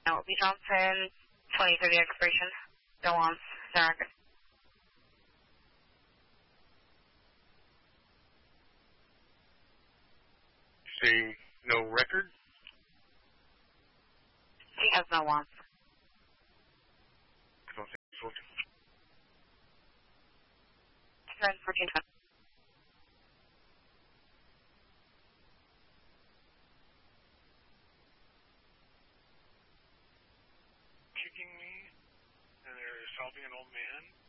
No, B. Johnson, 2030 expiration. Go on, Zach. Say no record? She has no wants. I don't think it's working. 1420. Kicking me, and they're assaulting an old man.